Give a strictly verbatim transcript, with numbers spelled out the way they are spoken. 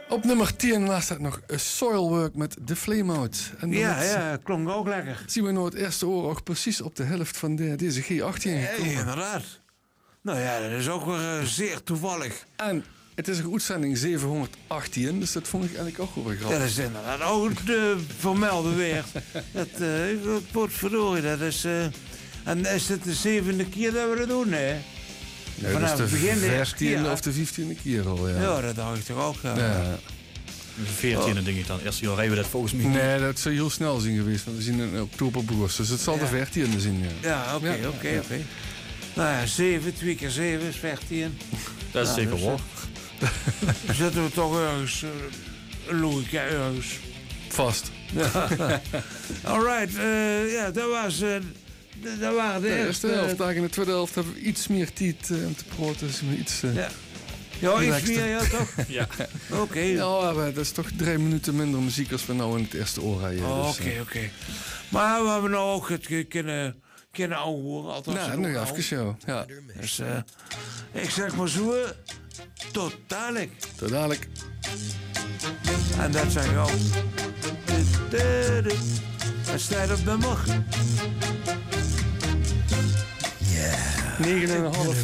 Op nummer tien was dat nog A Soilwork met The Flameout. En dan Ja, met- ja, klonk ook lekker. zien we nou het eerste oor ook precies op de helft van de, deze G achttien Ja, gekomen. inderdaad. Nou ja, dat is ook weer uh, zeer toevallig. En het is een uitzending zevenhonderdachttien, dus dat vond ik eigenlijk ook wel weer Ja, grappig. dat is inderdaad ook de vermelden weer. Dat, uh, potverdorie, dat is... Uh, en is het de zevende keer dat we dat doen, hè? Ja, dat vanaf is de het begin de eerste veertiende keer, of de vijftiende keer al, ja. Ja, dat dacht ik toch ook. Ja. Ja. veertiende denk ik dan. Eerste jaar rijden we dat volgens mij. Nee, dat zou heel snel zijn geweest, want we zien in oktober begonnen. Dus het zal de Ja. veertiende zijn, ja. Ja, oké, Ja, oké, ja. oké. Nou ja, zeven, twee keer zeven is veertien. Dat is Ja, zeker dus, wel. Dan zitten we toch ergens, uh, een logica ergens. Vast. Alright, uh, ja, dat was... Uh, d- dat waren de De eerste... eerste helft, daar in de tweede helft hebben we iets meer tijd uh, om te praten. Dus we iets, uh, Ja, ja iets relaxter. meer, ja toch? Ja. Oké. Ja, maar dat is toch drie minuten minder muziek als we nou in het eerste oor rijden. Oh, dus, Oké, uh, oké. Maar we hebben nou ook het ge- kunnen, kunnen aanhoren. Althans, Nou, het nog ook even al. zo. Ja, Dus uh, ik zeg maar zo, tot dadelijk. tot dadelijk. En dat zeg ik ook. Het staat op de mag. negen en een half